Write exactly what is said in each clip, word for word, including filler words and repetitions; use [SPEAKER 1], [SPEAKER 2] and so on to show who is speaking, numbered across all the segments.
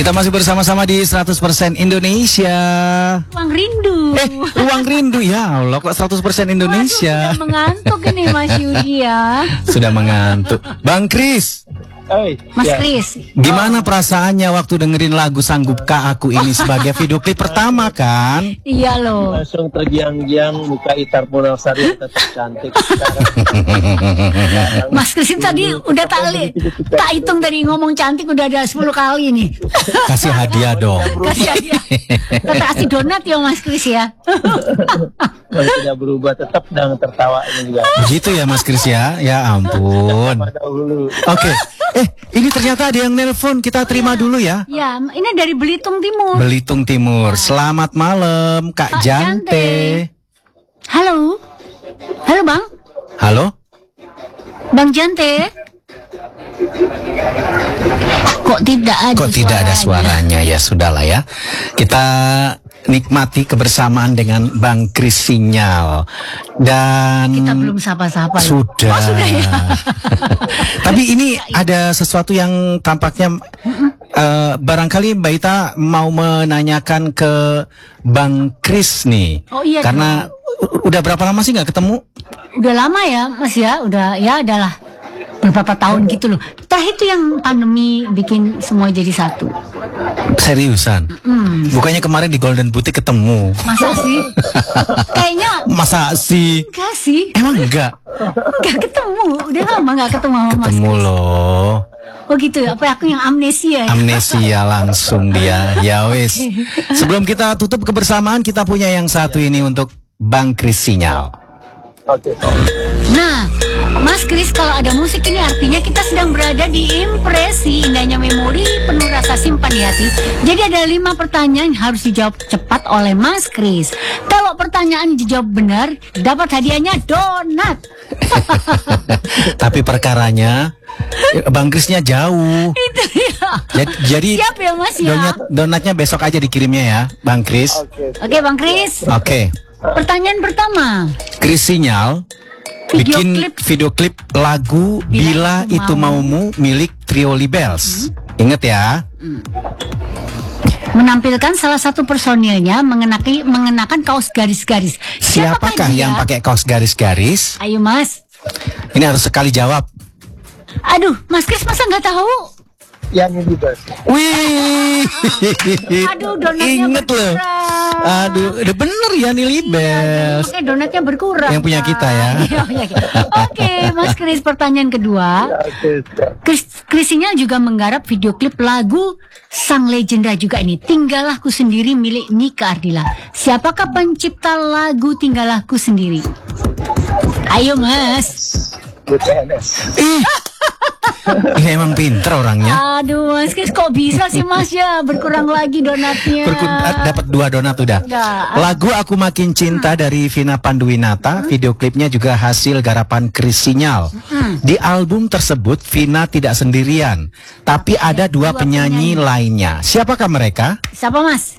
[SPEAKER 1] Kita masih bersama-sama di seratus persen Indonesia.
[SPEAKER 2] Ruang rindu.
[SPEAKER 1] Eh, ruang rindu ya Allah, kok seratus persen Indonesia.
[SPEAKER 2] Waduh, sudah mengantuk ini Mas Yudi ya.
[SPEAKER 1] Sudah mengantuk. Bang Kris.
[SPEAKER 3] Oi,
[SPEAKER 2] Mas
[SPEAKER 3] ya.
[SPEAKER 2] Kris.
[SPEAKER 1] Gimana perasaannya waktu dengerin lagu Sanggupkah Aku ini sebagai video klip pertama kan?
[SPEAKER 2] Iya loh.
[SPEAKER 3] Langsung tergiang-giang muka Itar Punawsari tetap cantik.
[SPEAKER 2] Mas Kris tadi udah tak li, tak hitung tadi ngomong cantik udah ada sepuluh kali nih.
[SPEAKER 1] Kasih hadiah dong.
[SPEAKER 2] Kasih aja. Kita kasih donat ya Mas Kris ya.
[SPEAKER 3] Kalau tidak berubah tetap dengan tertawa ini juga.
[SPEAKER 1] Begitu ya Mas Kris ya? Ya ampun.
[SPEAKER 3] Pada dulu.
[SPEAKER 1] Oke. Eh, ini ternyata ada yang nelpon. Kita terima dulu ya.
[SPEAKER 2] Ya, ini dari Belitung Timur.
[SPEAKER 1] Belitung Timur. Selamat malam Kak
[SPEAKER 2] Kak
[SPEAKER 1] Jante.
[SPEAKER 2] Jante. Halo. Halo Bang.
[SPEAKER 1] Halo?
[SPEAKER 2] Bang Jante. Kok tidak ada
[SPEAKER 1] Kok tidak ada suaranya? Ya sudahlah ya. Kita nikmati kebersamaan dengan Bang Kris Sinyal. Dan
[SPEAKER 2] Kita belum sapa-sapa.
[SPEAKER 1] sudah.
[SPEAKER 2] Oh, sudah ya.
[SPEAKER 1] Tapi ini ada sesuatu yang tampaknya uh, barangkali Mbak Ita mau menanyakan ke Bang Kris nih.
[SPEAKER 2] Oh, iya
[SPEAKER 1] Karena u- udah berapa lama sih nggak ketemu?
[SPEAKER 2] Udah lama ya Mas ya. Udah ya adalah beberapa tahun gitu loh. Tah itu yang pandemi bikin semua jadi satu.
[SPEAKER 1] Seriusan?
[SPEAKER 2] Hmm.
[SPEAKER 1] Bukannya kemarin di Golden Boutique ketemu?
[SPEAKER 2] Masa sih? Kayaknya
[SPEAKER 1] Masa sih?
[SPEAKER 2] enggak sih.
[SPEAKER 1] Emang enggak?
[SPEAKER 2] Enggak ketemu. Udah lama enggak ketemu sama Mas.
[SPEAKER 1] Ketemu loh.
[SPEAKER 2] Oh gitu ya. Apa aku yang amnesia ya?
[SPEAKER 1] Amnesia langsung dia. Ya wis. Sebelum kita tutup kebersamaan, kita punya yang satu ini untuk Bang Kris Sinyal.
[SPEAKER 3] Oke.
[SPEAKER 2] Nah, Mas Kris, kalau ada musik ini artinya kita sedang berada di impresi indahnya memori penuh rasa simpan di hati. Jadi ada lima pertanyaan yang harus dijawab cepat oleh Mas Kris. Kalau pertanyaan dijawab benar, dapat hadiahnya donat.
[SPEAKER 1] Tapi perkaranya Bang Krisnya jauh.
[SPEAKER 2] Itu ya.
[SPEAKER 1] Jadi, jadi
[SPEAKER 2] Siap ya Mas ya.
[SPEAKER 1] donat, donatnya besok aja dikirimnya ya, Bang Kris.
[SPEAKER 3] Oke.
[SPEAKER 2] Oke Bang Kris.
[SPEAKER 1] Oke.
[SPEAKER 2] Pertanyaan pertama.
[SPEAKER 1] Kris Sinyal
[SPEAKER 2] Video
[SPEAKER 1] bikin
[SPEAKER 2] klip.
[SPEAKER 1] video klip lagu Bila, Itu Maumu milik Trio Libels. Ingat ya.
[SPEAKER 2] Menampilkan salah satu personilnya mengenaki, mengenakan kaos garis-garis.
[SPEAKER 1] Siapakah
[SPEAKER 2] dia?
[SPEAKER 1] yang pakai kaos garis-garis?
[SPEAKER 2] Ayo Mas.
[SPEAKER 1] Ini harus sekali jawab.
[SPEAKER 2] Aduh, Mas Kris masa nggak tahu?
[SPEAKER 3] Yang ini bos.
[SPEAKER 1] Wih.
[SPEAKER 2] Aduh, donatnya
[SPEAKER 1] Ingat loh.
[SPEAKER 2] berkurang.
[SPEAKER 1] Aduh, udah bener ya nih Libels.
[SPEAKER 2] Oke, donatnya berkurang.
[SPEAKER 1] Yang punya
[SPEAKER 2] Pak.
[SPEAKER 1] kita ya.
[SPEAKER 2] Iya, punya kita. Oke, Mas Kris, pertanyaan kedua.
[SPEAKER 3] Oke.
[SPEAKER 2] Kris, Kris Sinyal juga menggarap video klip lagu sang legenda juga ini, Tinggalahku Sendiri milik Nika Ardila. Siapakah pencipta lagu Tinggalahku Sendiri? Ayo Mas.
[SPEAKER 3] B T N S.
[SPEAKER 1] Ih. Ini emang pinter orangnya.
[SPEAKER 2] Aduh Mas Kris, kok bisa sih Mas ya? Berkurang lagi donatnya.
[SPEAKER 1] Berku- dapat dua donat udah.
[SPEAKER 2] Udah.
[SPEAKER 1] Lagu Aku Makin Cinta dari Vina Panduwinata, video klipnya juga hasil garapan Kris Sinyal. Di album tersebut Vina tidak sendirian, tapi ada dua,
[SPEAKER 2] dua
[SPEAKER 1] penyanyi,
[SPEAKER 2] penyanyi.
[SPEAKER 1] lainnya. Siapakah mereka?
[SPEAKER 2] Siapa Mas?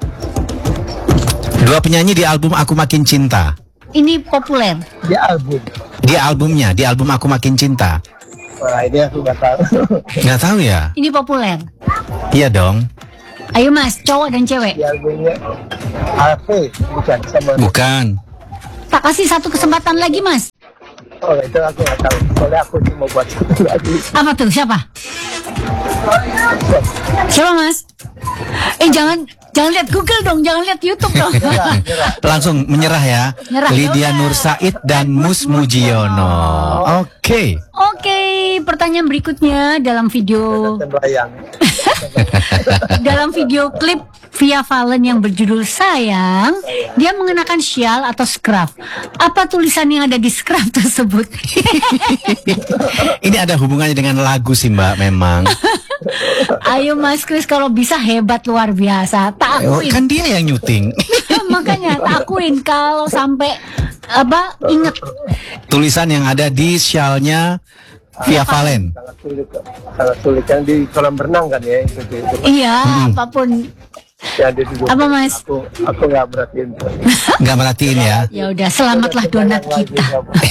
[SPEAKER 1] Dua penyanyi di album Aku Makin Cinta.
[SPEAKER 2] Ini populer.
[SPEAKER 3] Di album.
[SPEAKER 1] Di albumnya, di album Aku Makin Cinta.
[SPEAKER 3] Wah ini aku nggak tahu.
[SPEAKER 1] Nggak tahu ya?
[SPEAKER 2] Ini populer.
[SPEAKER 1] Iya dong.
[SPEAKER 2] Ayo Mas, cowok dan cewek.
[SPEAKER 3] Di albumnya A V bukan sama.
[SPEAKER 1] Bukan.
[SPEAKER 2] Tak kasih satu kesempatan lagi Mas.
[SPEAKER 3] Oh itu aku nggak tahu. Soalnya aku cuma buat satu lagi.
[SPEAKER 2] Apa tuh? Siapa? Siapa Mas? Eh jangan jangan lihat Google dong, jangan lihat YouTube dong.
[SPEAKER 1] Langsung menyerah ya.
[SPEAKER 2] Nyerah,
[SPEAKER 1] Lydia
[SPEAKER 2] yaudah.
[SPEAKER 1] Nur Said dan Mus Mujiono. Oke.
[SPEAKER 2] Oke, pertanyaan berikutnya dalam video
[SPEAKER 3] Dan melayang.
[SPEAKER 2] dalam video klip Via Valen yang berjudul Sayang, dia mengenakan syal atau scarf. Apa tulisan yang ada di scarf tersebut?
[SPEAKER 1] Ini ada hubungannya dengan lagu sih Mbak memang.
[SPEAKER 2] Ayo Mas Kris, kalau bisa hebat luar biasa. Tak
[SPEAKER 1] Oh,
[SPEAKER 2] akuin.
[SPEAKER 1] kan dia yang nyuting.
[SPEAKER 2] Makanya tak akuin kalau sampai apa inget.
[SPEAKER 1] Tulisan yang ada di syalnya Via Valen.
[SPEAKER 3] Sangat sulit. Sangat sulit. Yang di kolam renang kan ya. Itu, itu.
[SPEAKER 2] Iya, apapun.
[SPEAKER 3] yang di duduk.
[SPEAKER 2] Apa, Mas?
[SPEAKER 3] Aku aku nggak merhatiin.
[SPEAKER 1] Nggak merhatiin ya.
[SPEAKER 2] Ya udah, selamatlah donat kita.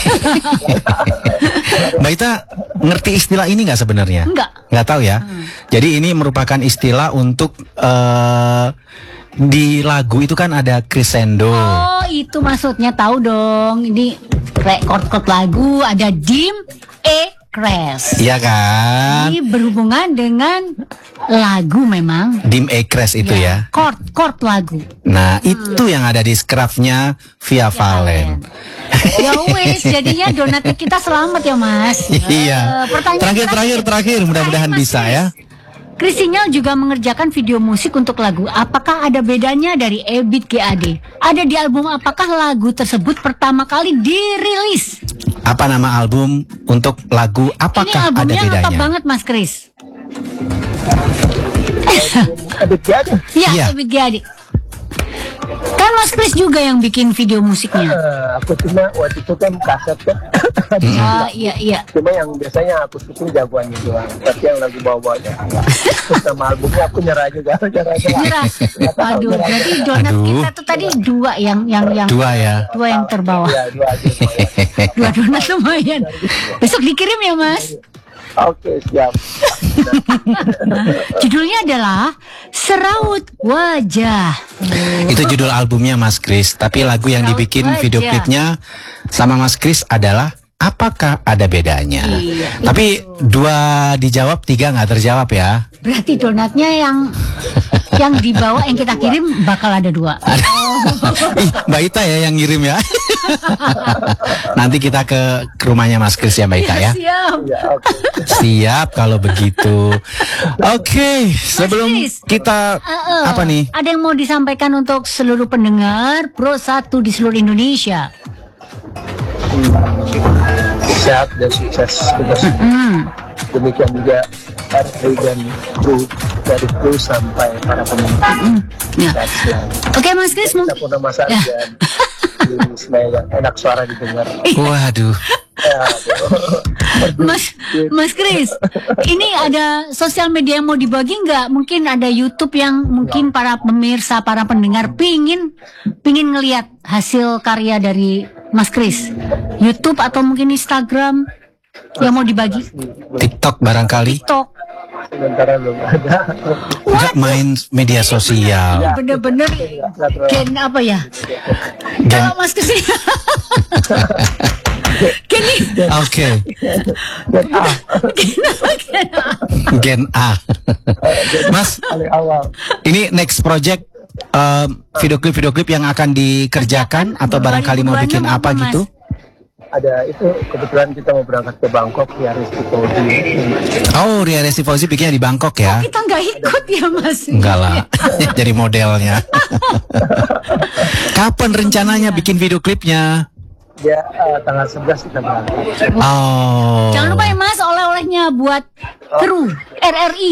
[SPEAKER 1] Mbak Ita ngerti istilah ini nggak sebenarnya?
[SPEAKER 2] Enggak.
[SPEAKER 1] Nggak tahu ya. Hmm. Jadi ini merupakan istilah untuk uh, di lagu itu kan ada crescendo.
[SPEAKER 2] Oh, itu maksudnya, tahu dong. Ini chord-chord lagu ada dim, E, crash.
[SPEAKER 1] Iya kan?
[SPEAKER 2] Ini berhubungan dengan lagu memang.
[SPEAKER 1] Dim E crash itu ya.
[SPEAKER 2] Chord, chord lagu.
[SPEAKER 1] Nah, hmm. itu yang ada di scruffnya Via Valen.
[SPEAKER 2] Ya wes, jadinya donatnya kita selamat ya, Mas.
[SPEAKER 1] Iya.
[SPEAKER 2] Uh, pertanyaan
[SPEAKER 1] terakhir, terakhir, terakhir. Mudah-mudahan bisa ya.
[SPEAKER 2] Chris Sinyal juga mengerjakan video musik untuk lagu. Apakah ada bedanya dari Ebit G A D? Ada di album apakah lagu tersebut pertama kali dirilis?
[SPEAKER 1] Apa nama album untuk lagu? Apakah
[SPEAKER 2] Ini
[SPEAKER 1] ada
[SPEAKER 2] albumnya
[SPEAKER 1] bedanya?
[SPEAKER 2] lengkap banget, Mas Chris.
[SPEAKER 3] Ebit G A D.
[SPEAKER 2] Iya, Ebit G A D. Kan Mas Chris juga yang bikin video musiknya.
[SPEAKER 3] Uh, aku cuma waktu itu kan kaset kan.
[SPEAKER 2] Oh iya iya.
[SPEAKER 3] Cuma yang biasanya aku syuting jagoannya doang. Tapi yang lagu bawa-bawanya sama albumnya aku nyerah juga. Nyerah aja.
[SPEAKER 2] Nyerah. Aduh, berarti donat
[SPEAKER 1] Aduh.
[SPEAKER 2] kita tuh tadi dua yang yang yang
[SPEAKER 1] Dua ya.
[SPEAKER 2] Dua yang terbawah.
[SPEAKER 3] Ya, dua aja.
[SPEAKER 2] Dua donat lumayan. Besok dikirim ya, Mas.
[SPEAKER 3] Oke, siap.
[SPEAKER 2] Judulnya adalah Seraut Wajah.
[SPEAKER 1] Itu judul albumnya Mas Chris. Tapi lagu yang dibikin video klipnya sama Mas Chris adalah Apakah Ada Bedanya.
[SPEAKER 2] Iya,
[SPEAKER 1] tapi dua dijawab, tiga nggak terjawab ya.
[SPEAKER 2] Berarti donatnya yang yang dibawa yang kita kirim bakal ada dua.
[SPEAKER 1] Ih, Mbak Ita ya yang ngirim ya. Nanti kita ke, ke rumahnya Mas Chris ya Mbak Ita ya.
[SPEAKER 2] Siap.
[SPEAKER 1] Siap kalau begitu. Oke, okay, sebelum
[SPEAKER 2] Chris,
[SPEAKER 1] kita
[SPEAKER 2] uh, uh,
[SPEAKER 1] apa nih?
[SPEAKER 2] Ada yang mau disampaikan untuk seluruh pendengar Pro satu di seluruh Indonesia?
[SPEAKER 3] Sehat dan sukses terus.
[SPEAKER 2] Hmm.
[SPEAKER 3] Demikian juga dari dan kru, dari kru sampai para pemimpin.
[SPEAKER 2] Hmm. Ya. Oke, Mas Chris,
[SPEAKER 3] kita pun masa
[SPEAKER 2] ya.
[SPEAKER 3] Dan Ismail enak suara didengar.
[SPEAKER 1] Waduh.
[SPEAKER 2] Mas Mas Chris, ini ada sosial media yang mau dibagi nggak? Mungkin ada YouTube yang mungkin para pemirsa, para pendengar pingin pingin ngelihat hasil karya dari Mas Chris. YouTube atau mungkin Instagram yang mau dibagi?
[SPEAKER 1] TikTok barangkali.
[SPEAKER 2] TikTok.
[SPEAKER 3] Sementara belum ada.
[SPEAKER 1] Nggak main media sosial.
[SPEAKER 2] Bener-bener gen apa ya?
[SPEAKER 1] Gen.
[SPEAKER 2] Kalau Mas Chris Gini.
[SPEAKER 1] Oke. Gen A. Mas, ini next project um, video klip video klip yang akan dikerjakan atau barangkali mau bikin apa gitu?
[SPEAKER 3] Ada itu kebetulan kita mau berangkat ke Bangkok ya Resti Fauzi.
[SPEAKER 1] Oh, Ria Resti Fauzi bikinnya di Bangkok ya?
[SPEAKER 2] Oh, kita nggak ikut ya Mas?
[SPEAKER 1] Enggak lah, jadi modelnya. Kapan rencananya bikin video klipnya?
[SPEAKER 3] Ya uh, tanggal sebelas kita berangkat.
[SPEAKER 1] Oh.
[SPEAKER 2] Jangan lupa ya Mas, oleh-olehnya buat kru R R I.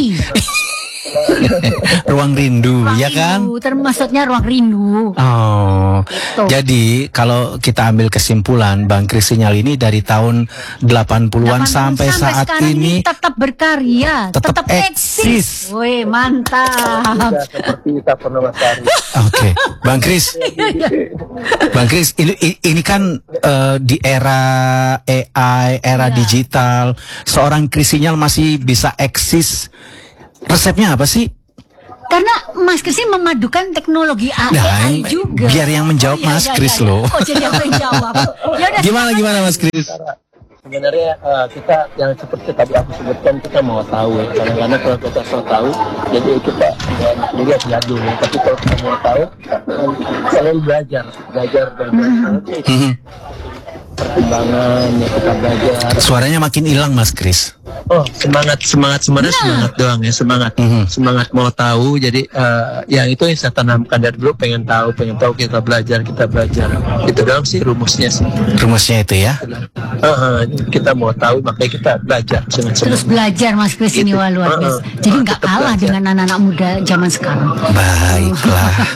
[SPEAKER 1] Ruang rindu,
[SPEAKER 2] Ruang
[SPEAKER 1] ya kan?
[SPEAKER 2] rindu, termasuknya ruang rindu.
[SPEAKER 1] Oh,
[SPEAKER 2] gitu.
[SPEAKER 1] Jadi kalau kita ambil kesimpulan, Bang Chris Sinyal ini dari tahun delapan puluhan sampai, sampai saat ini,
[SPEAKER 2] ini tetap berkarya,
[SPEAKER 1] tetap,
[SPEAKER 2] tetap
[SPEAKER 1] eksis.
[SPEAKER 2] Wih, mantap.
[SPEAKER 3] Ya, seperti kita pernah Masari.
[SPEAKER 1] Oke, Bang Chris, Bang Chris, ini, ini kan uh, di era A I, era
[SPEAKER 2] ya.
[SPEAKER 1] digital, seorang Chris Sinyal masih bisa eksis. Resepnya apa sih?
[SPEAKER 2] Karena Mas Chris ini memadukan teknologi A I
[SPEAKER 1] Nah,
[SPEAKER 2] juga.
[SPEAKER 1] Biar yang menjawab
[SPEAKER 2] Oh, iya,
[SPEAKER 1] Mas
[SPEAKER 2] iya,
[SPEAKER 1] Chris
[SPEAKER 2] iya.
[SPEAKER 1] loh.
[SPEAKER 2] Oh, jadi yang menjawab. Yaudah,
[SPEAKER 1] Gimana gimana Mas Chris?
[SPEAKER 3] Sebenarnya uh, kita yang seperti tadi aku sebutkan kita mau tahu ya. Kadang-kadang kalau kita mau tahu, jadi kita ya, dilihat lihat dulu. Tapi kalau kita mau tahu, um, selalu belajar, belajar dan belajar.
[SPEAKER 1] Hmm.
[SPEAKER 3] Perkembangan ya kita belajar.
[SPEAKER 1] Suaranya makin hilang Mas Chris.
[SPEAKER 3] Oh semangat semangat sebenarnya nah. semangat doang ya semangat mm-hmm. semangat mau tahu jadi uh, yang itu yang saya tanamkan dari dulu pengen tahu pengen tahu kita belajar kita belajar itu doang sih rumusnya sih
[SPEAKER 1] rumusnya itu ya
[SPEAKER 3] uh, uh, kita mau tahu makanya kita belajar
[SPEAKER 2] terus belajar Mas Chris ini wah luar biasa uh, uh, jadi nggak kalah belajar dengan anak-anak muda zaman sekarang.
[SPEAKER 1] Baiklah.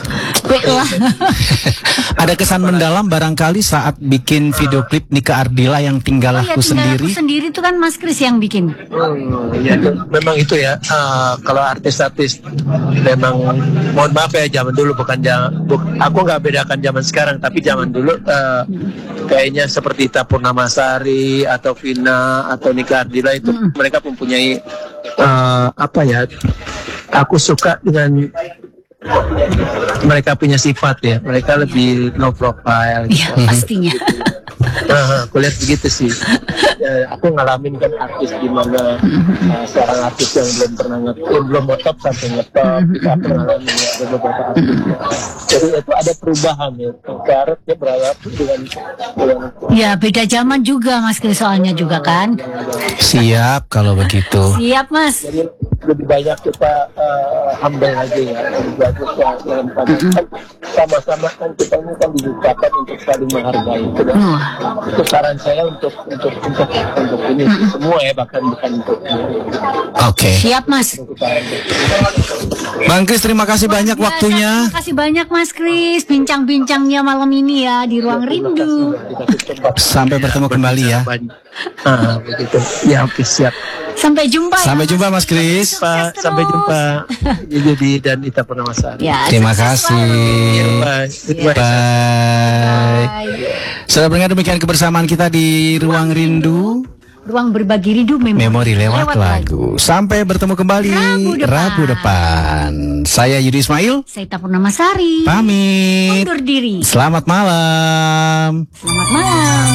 [SPEAKER 2] capek lah.
[SPEAKER 1] Ada kesan mendalam barangkali saat bikin video klip Nika Ardila yang Tinggal
[SPEAKER 2] Oh ya,
[SPEAKER 1] Aku
[SPEAKER 2] tinggal
[SPEAKER 1] Sendiri.
[SPEAKER 2] aku sendiri itu kan Mas Kris yang bikin.
[SPEAKER 3] Hmm, ya, itu, memang itu ya. Uh, kalau artis-artis memang, mohon maaf ya, zaman dulu bukan zaman. Bu, aku nggak bedakan zaman sekarang, tapi zaman dulu uh, kayaknya seperti Ita Purnamasari atau Vina atau Nika Ardila itu
[SPEAKER 2] Hmm.
[SPEAKER 3] mereka mempunyai uh, apa ya? Aku suka dengan mereka punya sifat ya. Mereka lebih low profile.
[SPEAKER 2] Iya,
[SPEAKER 3] gitu.
[SPEAKER 2] pastinya.
[SPEAKER 3] Nah, aku lihat begitu sih. Ya, aku ngalamin kan artis di mana uh, seorang artis yang belum pernah ngetop, belum ngetop sampai ngetop, kita aku ngalamin ya, ada beberapa artis. Jadi itu ada perubahan ya. Sekarang dia berawal dengan, dengan
[SPEAKER 2] Ya beda zaman juga Mas Kris soalnya juga kan.
[SPEAKER 1] Siap kalau begitu.
[SPEAKER 2] Siap Mas.
[SPEAKER 3] jadi lebih banyak kita uh, humble aja ya, lebih bagus ya, dalam tanda kan sama-sama kan kita ini kan diucapkan untuk saling menghargai itu kan.
[SPEAKER 2] Wah.
[SPEAKER 3] Itu saran saya untuk untuk untuk untuk ini semua ya, bahkan bukan untuk
[SPEAKER 1] Oke.
[SPEAKER 2] Siap Mas.
[SPEAKER 1] Bang Kris, terima kasih banyak
[SPEAKER 2] Ya,
[SPEAKER 1] waktunya.
[SPEAKER 2] Terima kasih banyak Mas Kris bincang-bincangnya malam ini ya di Ruang Rindu.
[SPEAKER 1] Sampai bertemu kembali ya.
[SPEAKER 3] Ah, begitu. Ya, oke, siap.
[SPEAKER 2] Sampai jumpa ya.
[SPEAKER 1] Sampai jumpa Mas Kris.
[SPEAKER 3] Pak,
[SPEAKER 2] Sukses
[SPEAKER 3] sampai
[SPEAKER 2] terus.
[SPEAKER 3] jumpa. Jadi dan Ita Purnamasari.
[SPEAKER 2] Ya,
[SPEAKER 1] Terima
[SPEAKER 2] sukses
[SPEAKER 1] kasih.
[SPEAKER 2] selalu.
[SPEAKER 3] Bye. Goodbye.
[SPEAKER 1] Bye.
[SPEAKER 2] Bye.
[SPEAKER 1] Sudah mendengar demikian kebersamaan kita di Ruang Rindu.
[SPEAKER 2] Ruang berbagi rindu memori,
[SPEAKER 1] Memori lewat lagu. Sampai bertemu kembali
[SPEAKER 2] Rabu depan.
[SPEAKER 1] Rabu depan. Saya Yudi Ismail.
[SPEAKER 2] Saya Ita Purnamasari.
[SPEAKER 1] Pamit.
[SPEAKER 2] Undur diri.
[SPEAKER 1] Selamat malam.
[SPEAKER 2] Selamat malam.